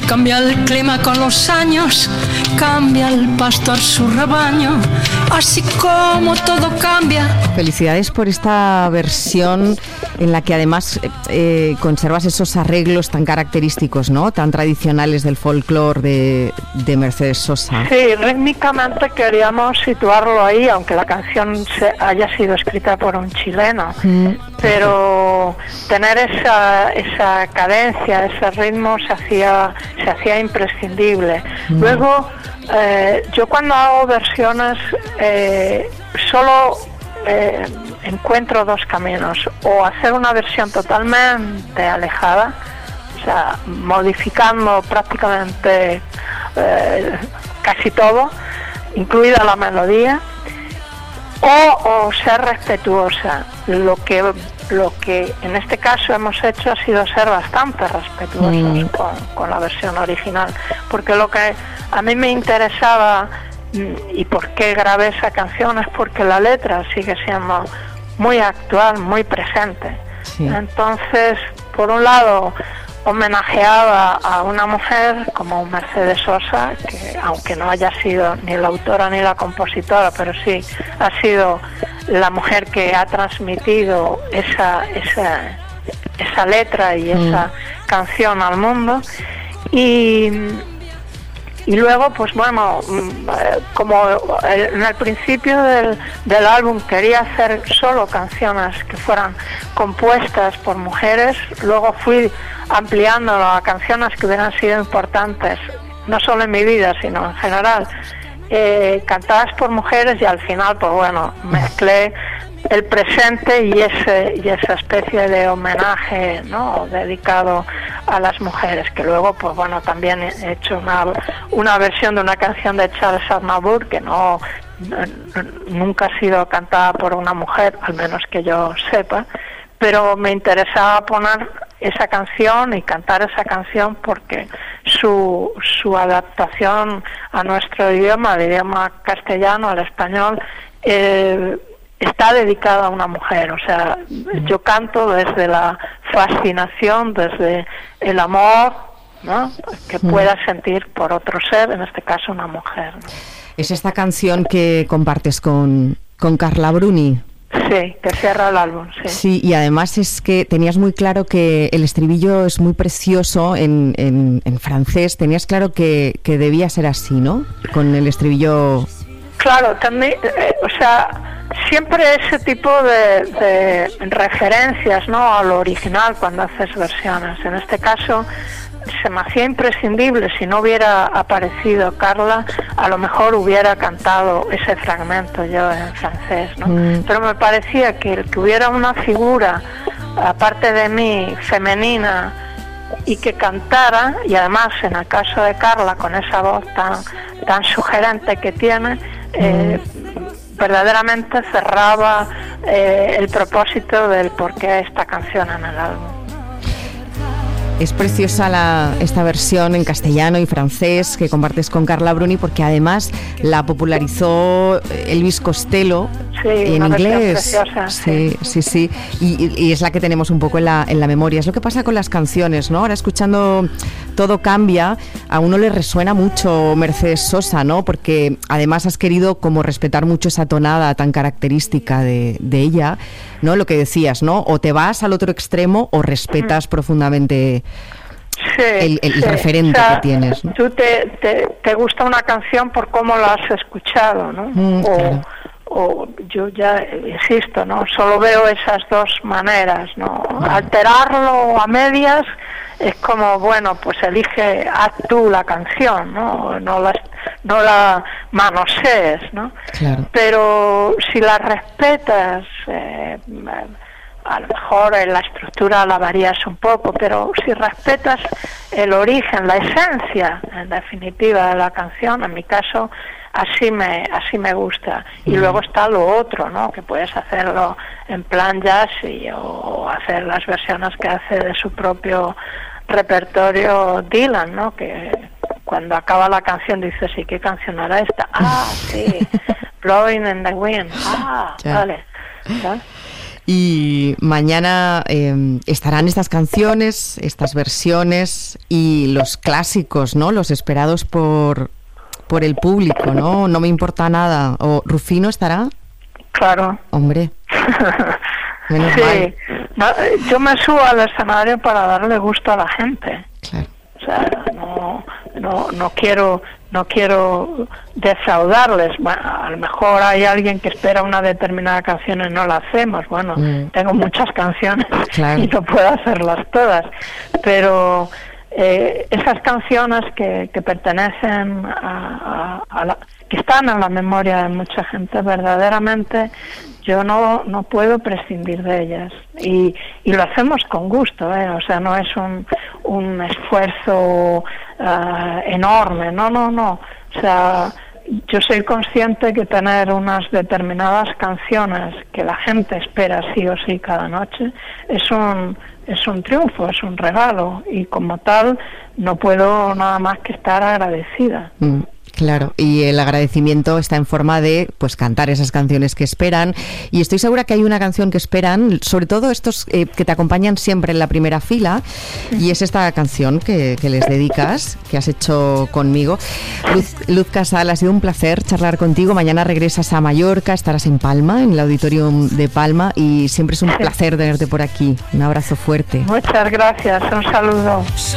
Cambia el clima con los años, cambia el pastor su rebaño, así como todo cambia. Felicidades por esta versión en la que además conservas esos arreglos tan característicos, ¿no? Tan tradicionales del folclore de Mercedes Sosa. Sí, rítmicamente queríamos situarlo ahí, aunque la canción haya sido escrita por un chileno. Pero tener esa cadencia, ese ritmo se hacía imprescindible. Luego, yo cuando hago versiones solo encuentro dos caminos: o hacer una versión totalmente alejada, o sea, modificando prácticamente casi todo, incluida la melodía, o ser respetuosa. Lo que en este caso hemos hecho ha sido ser bastante respetuosos con la versión original, porque lo que a mí me interesaba y por qué grabé esa canción es porque la letra sigue siendo muy actual, muy presente. Sí. Entonces, por un lado, homenajeaba a una mujer como Mercedes Sosa, que aunque no haya sido ni la autora ni la compositora, pero sí ha sido la mujer que ha transmitido esa letra y esa canción al mundo. Y luego, pues bueno, como en el principio del álbum quería hacer solo canciones que fueran compuestas por mujeres, luego fui ampliándolo a canciones que hubieran sido importantes, no solo en mi vida, sino en general, cantadas por mujeres, y al final, pues bueno, mezclé el presente y esa especie de homenaje, ¿no?, dedicado a las mujeres, que luego, pues bueno, también he hecho una versión de una canción de Charles Aznavour que nunca ha sido cantada por una mujer, al menos que yo sepa, pero me interesaba poner esa canción y cantar esa canción porque su adaptación a nuestro idioma, al idioma castellano, al español, está dedicada a una mujer. O sea, yo canto desde la fascinación, desde el amor, ¿no?, que pueda sentir por otro ser, en este caso una mujer, ¿no? Es esta canción que compartes con Carla Bruni. Sí, que cierra el álbum, sí. Sí, y además es que tenías muy claro que el estribillo es muy precioso en francés. Tenías claro que debía ser así, ¿no? Con el estribillo. Claro, también, o sea, siempre ese tipo de referencias, ¿no?, a lo original cuando haces versiones. En este caso se me hacía imprescindible. Si no hubiera aparecido Carla, a lo mejor hubiera cantado ese fragmento yo en francés, ¿no? Pero me parecía que el que hubiera una figura, aparte de mí, femenina, y que cantara, y además en el caso de Carla, con esa voz tan sugerente que tiene, verdaderamente cerraba el propósito del porqué esta canción en el álbum. Es preciosa esta versión en castellano y francés que compartes con Carla Bruni, porque además la popularizó Elvis Costello, sí, en inglés. Preciosa, sí. Y es la que tenemos un poco en la memoria. Es lo que pasa con las canciones, ¿no? Ahora escuchando Todo Cambia, a uno le resuena mucho Mercedes Sosa, ¿no? Porque además has querido como respetar mucho esa tonada tan característica de ella, ¿no? Lo que decías, ¿no? O te vas al otro extremo o respetas profundamente el referente, o sea, que tienes, ¿no? Tú te gusta una canción por cómo la has escuchado, ¿no? Claro. O yo ya insisto, ¿no? Solo veo esas dos maneras, ¿no? Alterarlo a medias es como, bueno, pues haz tú la canción, ¿no? No la manosees, ¿no? Claro. Pero si la respetas, a lo mejor la estructura la varías un poco, pero si respetas el origen, la esencia, en definitiva, de la canción, en mi caso, así me gusta. Y luego está lo otro, ¿no?, que puedes hacerlo en plan jazz o hacer las versiones que hace de su propio repertorio Dylan, ¿no?, que cuando acaba la canción dices, ¿y qué canción era esta? Ah, sí, Blowing in the Wind. Ah, vale. ¿sabes? Y mañana estarán estas canciones, estas versiones y los clásicos, ¿no? Los esperados por el público, ¿no? No me importa nada. ¿O Rufino estará? Claro. Hombre. Menos sí. mal. No, yo me subo al escenario para darle gusto a la gente. Claro. O sea, no quiero defraudarles. Bueno, a lo mejor hay alguien que espera una determinada canción y no la hacemos. Bueno, tengo muchas canciones y no puedo hacerlas todas, pero esas canciones que pertenecen que están en la memoria de mucha gente, verdaderamente yo no puedo prescindir de ellas, y lo hacemos con gusto, o sea, no es un esfuerzo enorme, no, o sea, yo soy consciente que tener unas determinadas canciones que la gente espera sí o sí cada noche es un triunfo, es un regalo, y como tal no puedo nada más que estar agradecida. Claro, y el agradecimiento está en forma de pues cantar esas canciones que esperan, y estoy segura que hay una canción que esperan, sobre todo estos que te acompañan siempre en la primera fila, y es esta canción que les dedicas, que has hecho conmigo. Luz Casal, ha sido un placer charlar contigo. Mañana regresas a Mallorca, estarás en Palma, en el Auditorium de Palma, y siempre es un placer tenerte por aquí. Un abrazo fuerte. Muchas gracias, un saludo.